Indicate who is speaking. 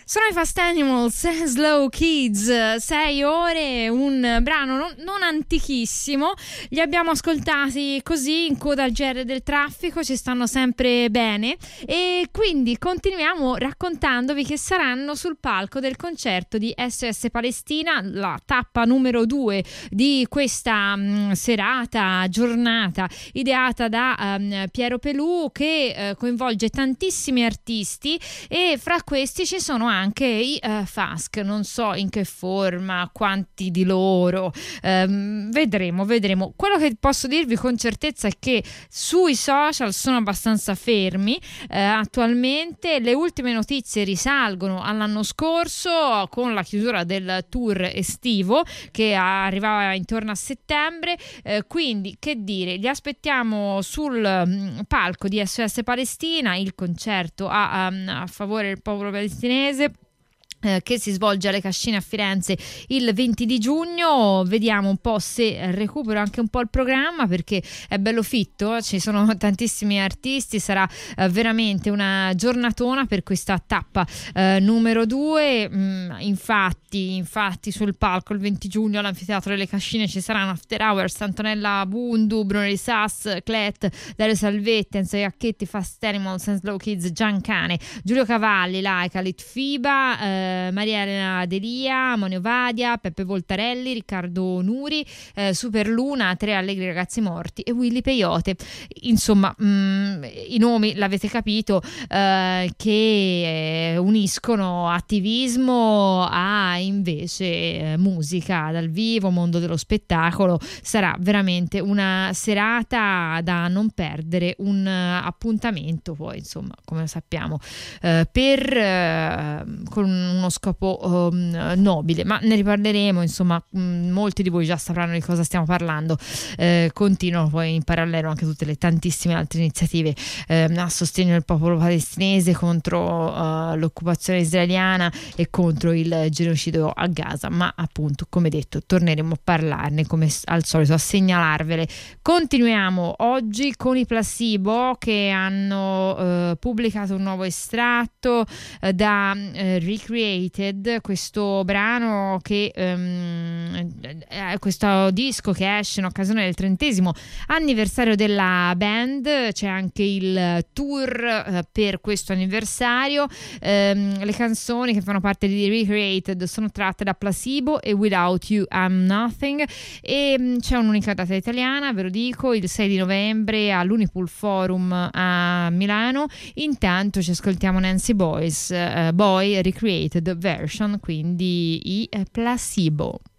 Speaker 1: Sono i Fast Animals, Slow Kids, 6 ore, un brano non antichissimo. Li abbiamo ascoltati così in coda al GR del traffico, ci stanno sempre bene, e quindi continuiamo raccontandovi che saranno sul palco del concerto di SOS Palestina, la tappa numero 2 di questa giornata ideata da Piero Pelù, che coinvolge tantissimi artisti, e fra questi ci sono anche i Fask. Non so in che forma, quanti di loro, vedremo. Quello che posso dirvi con certezza è che sui social sono abbastanza fermi attualmente. Le ultime notizie risalgono all'anno scorso, con la chiusura del tour estivo che arrivava intorno a settembre, quindi che dire, li aspettiamo sul palco di SOS Palestina, il concerto a favore del popolo palestinese, che si svolge alle Cascine a Firenze il 20 di giugno. Vediamo un po' se recupero anche un po' il programma, perché è bello fitto, ci sono tantissimi artisti, sarà veramente una giornatona per questa tappa numero 2. Infatti sul palco il 20 giugno all'Anfiteatro delle Cascine ci saranno After Hours, Antonella Bundu, Bruno Risas, Clet, Dario Salvetti, Enzo Iacchetti, Fast Animals, Slow Kids, Giancane, Giulio Cavalli, Laika, Litfiba, Maria Elena Delia, Monio Vadia, Peppe Voltarelli, Riccardo Nuri, Superluna, Tre Allegri Ragazzi Morti e Willy Peyote. Insomma, i nomi l'avete capito, che uniscono attivismo a invece musica dal vivo, mondo dello spettacolo. Sarà veramente una serata da non perdere, un appuntamento poi, insomma, come sappiamo, con uno scopo nobile, ma ne riparleremo. Insomma, molti di voi già sapranno di cosa stiamo parlando. Continuano poi in parallelo anche tutte le tantissime altre iniziative a sostegno del popolo palestinese, contro l'occupazione israeliana e contro il genocidio a Gaza. Ma appunto, come detto, torneremo a parlarne come al solito, a segnalarvele. Continuiamo oggi con i Placebo, che hanno pubblicato un nuovo estratto da Recreated, questo brano che questo disco che esce in occasione del 30° anniversario della band. C'è anche il tour per questo anniversario. Le canzoni che fanno parte di Recreated sono tratte da Placebo e Without You I'm Nothing, e c'è un'unica data italiana, ve lo dico, il 6 di novembre all'Unipool Forum a Milano. Intanto ci ascoltiamo Nancy Boy Recreated version, quindi i Placebo.